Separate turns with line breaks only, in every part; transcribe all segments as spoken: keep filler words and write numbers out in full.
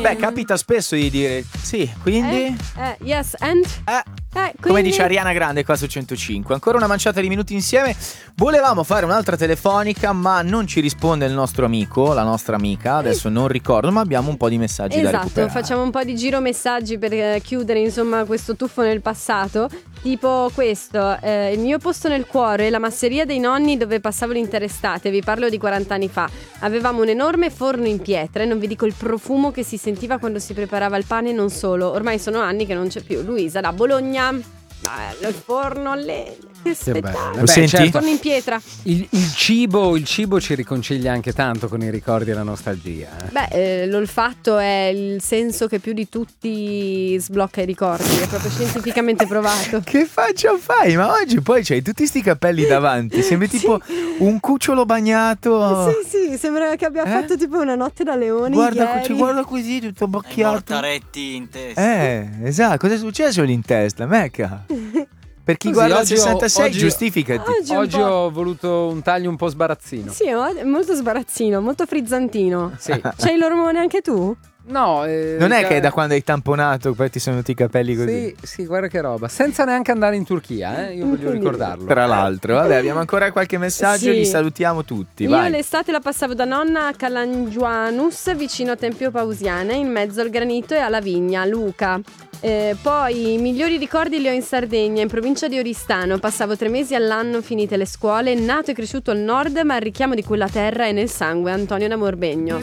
Beh, capita spesso di dire sì, quindi
Eh, eh, yes, and?
Eh,
Eh,
come
quindi?
dice Ariana Grande qua su centocinque. Ancora una manciata di minuti insieme. Volevamo fare un'altra telefonica, ma non ci risponde il nostro amico, la nostra amica. Adesso non ricordo, ma abbiamo un po' di messaggi da
Esatto,
recuperare.
facciamo un po' di giro messaggi per eh, chiudere insomma questo tuffo nel passato. Tipo questo, eh, il mio posto nel cuore, la masseria dei nonni dove passavo l'intera estate, vi parlo di quaranta anni fa. Avevamo un enorme forno in pietra e non vi dico il profumo che si sentiva quando si preparava il pane, non solo. Ormai sono anni che non c'è più. Luisa da Bologna. Bello, il forno a legna, che spettacolo.
Lo senti?
Certo. Forno in pietra.
Il, il cibo, il cibo ci riconcilia anche tanto con i ricordi e la nostalgia. Eh?
Beh, eh, l'olfatto è il senso che più di tutti sblocca i ricordi, è proprio scientificamente provato.
Che faccia fai? Ma oggi poi c'hai tutti sti capelli davanti. Sembri tipo
Sì.
un cucciolo bagnato.
Sì, sì, sembra che abbia
Eh?
fatto tipo una notte da leoni.
Guarda,
ieri.
ci guarda così, tutto bacchiato.
Mortaretti in testa.
Eh, esatto. Cosa è successo lì in testa, Mecca? Per chi
Così,
guarda il
oggi ho-
sessantasei,
oggi-
giustificati.
Oggi un
Oggi
po'.
ho voluto un taglio un po' sbarazzino.
Sì, è molto sbarazzino, molto frizzantino.
Sì.
C'hai l'ormone anche tu?
No, eh,
Non è
ca-
che da quando hai tamponato poi ti sono venuti i capelli così.
Sì, sì, guarda che roba. Senza neanche andare in Turchia, eh? Io voglio
Quindi-
ricordarlo.
Tra l'altro, vabbè, abbiamo ancora qualche messaggio,
Sì.
li salutiamo tutti.
Io
Vai.
l'estate la passavo da nonna a Calangiuanus, vicino a Tempio Pausiana, in mezzo al granito e alla vigna, Luca. Eh, poi i migliori ricordi li ho in Sardegna, in provincia di Oristano. Passavo tre mesi all'anno finite le scuole, nato e cresciuto al nord, ma il richiamo di quella terra è nel sangue. Antonio da Morbegno.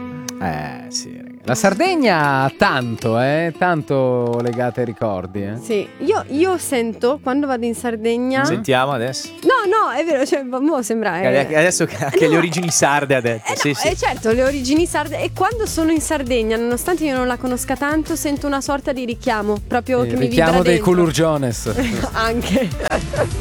Eh, sì, ragazzi.
La Sardegna ha tanto, eh? Tanto legata ai ricordi, eh?
Sì, io, io sento quando vado in Sardegna.
Sentiamo adesso.
No, no, è vero, cioè, mo sembra. eh.
Adesso che anche le origini sarde ha detto.
Eh no,
sì, sì.
eh certo, le origini sarde. E quando sono in Sardegna, nonostante io non la conosca tanto, sento una sorta di richiamo proprio
Il
che mi vibra
richiamo dei
dentro.
Culurgiones.
Anche.